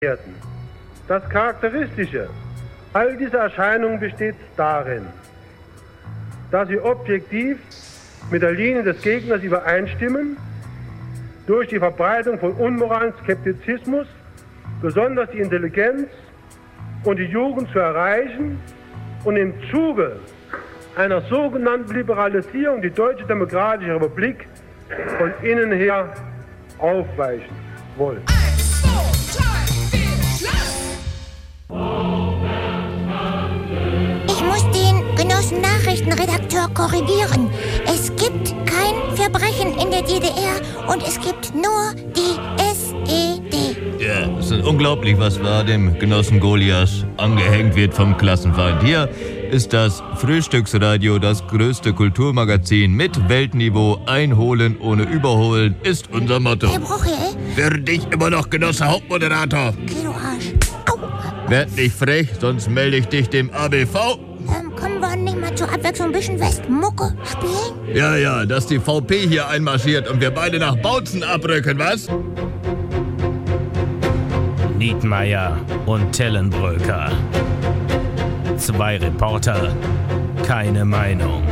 werden. Das Charakteristische all dieser Erscheinungen besteht darin, dass sie objektiv mit der Linie des Gegners übereinstimmen, durch die Verbreitung von Unmoral und Skeptizismus besonders die Intelligenz und die Jugend zu erreichen und im Zuge einer sogenannten Liberalisierung die Deutsche Demokratische Republik von innen her aufweichen wollen. 1, 2, 3, 4, Schluss! Ich muss den Genossen Nachrichtenredakteur korrigieren. Es gibt kein Verbrechen in der DDR und es gibt nur die SED. Ja, es ist unglaublich, was da dem Genossen Goliath angehängt wird vom Klassenfeind. Hier ist das Frühstücksradio, das größte Kulturmagazin mit Weltniveau. Einholen ohne Überholen ist unser Motto. Herr Bruche, Für dich immer noch Genosse Hauptmoderator. geh du Arsch. Au. Werd nicht frech, sonst melde ich dich dem ABV. Können wir nicht mal zur Abwechslung ein bisschen Westmucke spielen? Ja, dass die VP hier einmarschiert und wir beide nach Bautzen abrücken, was? Nietmeier und Tellenbröker. 2 Reporter, keine Meinung.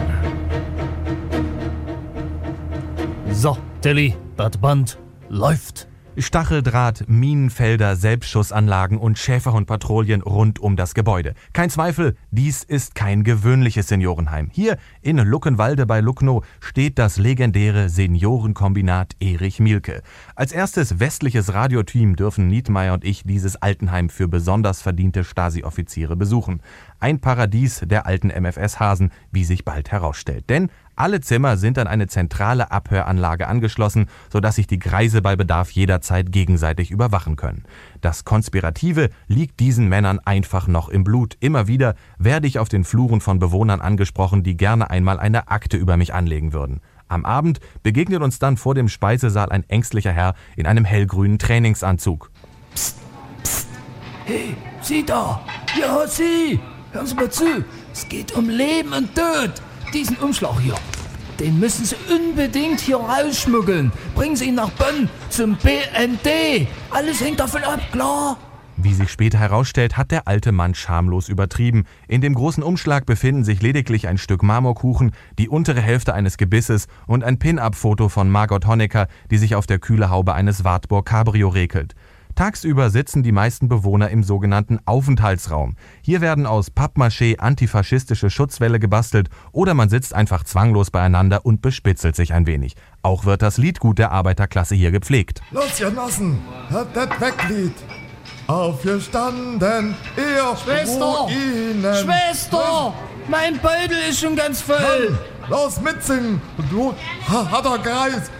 So, Tilly, das Band läuft. Stacheldraht, Minenfelder, Selbstschussanlagen und Schäferhundpatrouillen rund um das Gebäude. Kein Zweifel, dies ist kein gewöhnliches Seniorenheim. Hier in Luckenwalde bei Lucknow steht das legendäre Seniorenkombinat Erich Mielke. Als erstes westliches Radioteam dürfen Nietmeier und ich dieses Altenheim für besonders verdiente Stasi-Offiziere besuchen. Ein Paradies der alten MFS-Hasen, wie sich bald herausstellt. Denn alle Zimmer sind an eine zentrale Abhöranlage angeschlossen, sodass sich die Greise bei Bedarf jederzeit gegenseitig überwachen können. Das Konspirative liegt diesen Männern einfach noch im Blut. Immer wieder werde ich auf den Fluren von Bewohnern angesprochen, die gerne einmal eine Akte über mich anlegen würden. Am Abend begegnet uns dann vor dem Speisesaal ein ängstlicher Herr in einem hellgrünen Trainingsanzug. Psst, psst. Hey, Sie da! Ja, Sie! Hören Sie mal zu! Es geht um Leben und Tod! Diesen Umschlag hier, den müssen Sie unbedingt hier rausschmuggeln. Bringen Sie ihn nach Bonn zum BND. Alles hängt davon ab, klar? Wie sich später herausstellt, hat der alte Mann schamlos übertrieben. In dem großen Umschlag befinden sich lediglich ein Stück Marmorkuchen, die untere Hälfte eines Gebisses und ein Pin-Up-Foto von Margot Honecker, die sich auf der Kühlehaube eines Wartburg Cabrio regelt. Tagsüber sitzen die meisten Bewohner im sogenannten Aufenthaltsraum. Hier werden aus Pappmaché antifaschistische Schutzwälle gebastelt oder man sitzt einfach zwanglos beieinander und bespitzelt sich ein wenig. Auch wird das Liedgut der Arbeiterklasse hier gepflegt. Los, Genossen, hört das Weglied. Aufgestanden, ihr Schwester! Ruinen. Schwester! Mein Beutel ist schon ganz voll. Los, mitsingen, du harter Kreis.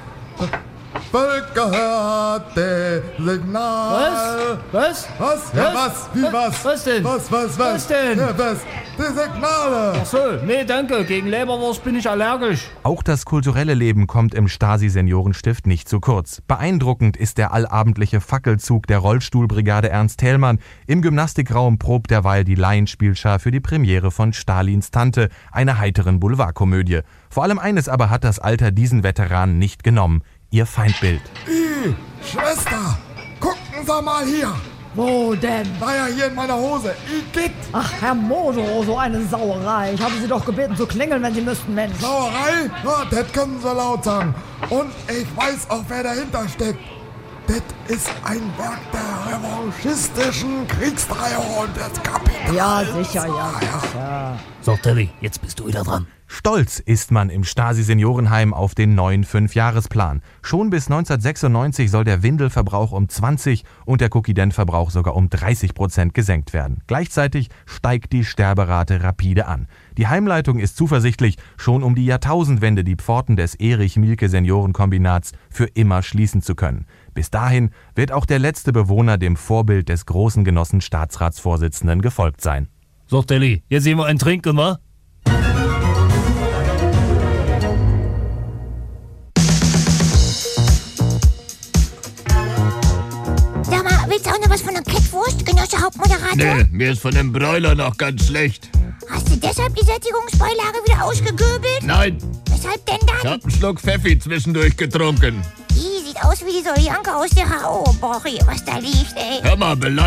Gehörte Signal. Was? Was? Ja, was? Wie was? Was denn? Was denn? Ja, was? Die Signale. Ach so, nee, danke. Gegen Leberwurst bin ich allergisch. Auch das kulturelle Leben kommt im Stasi-Seniorenstift nicht zu kurz. Beeindruckend ist der allabendliche Fackelzug der Rollstuhlbrigade Ernst Thälmann. Im Gymnastikraum probt derweil die Laienspielschar für die Premiere von Stalins Tante, einer heiteren Boulevardkomödie. Vor allem eines aber hat das Alter diesen Veteranen nicht genommen: ihr Feindbild. Schwester, gucken Sie mal hier. Wo denn? Naja, hier in meiner Hose. Igitt. Ach, Herr Modo, so eine Sauerei. Ich habe Sie doch gebeten zu klingeln, wenn Sie müssten, Mensch. Sauerei? Ja, das können Sie laut sagen. Und ich weiß auch, wer dahinter steckt. Das ist ein Werk der revanchistischen Kriegstreiber und des Kapitals. Ja, sicher, ja, sicher. So, Tilly, jetzt bist du wieder dran. Stolz ist man im Stasi-Seniorenheim auf den neuen 5-Jahresplan. Schon bis 1996 soll der Windelverbrauch um 20% und der Cookie-Dent-Verbrauch sogar um 30% gesenkt werden. Gleichzeitig steigt die Sterberate rapide an. Die Heimleitung ist zuversichtlich, schon um die Jahrtausendwende die Pforten des Erich Mielke Seniorenkombinats für immer schließen zu können. Bis dahin wird auch der letzte Bewohner dem Vorbild des großen Genossen Staatsratsvorsitzenden gefolgt sein. So, Tilly, jetzt sehen wir ein Trinken, wa? Sag mal, willst du auch noch was von der Kettwurst, Genosse Hauptmoderator? Nee, mir ist von dem Bräuler noch ganz schlecht. Hast du deshalb die Sättigungsbeilage wieder ausgegöbelt? Nein, Weshalb denn ich dann? hab einen Schluck Pfeffi zwischendurch getrunken. Die sieht aus wie die Soljanka aus der H.O. Boah, was da liegt, ey. Hör mal,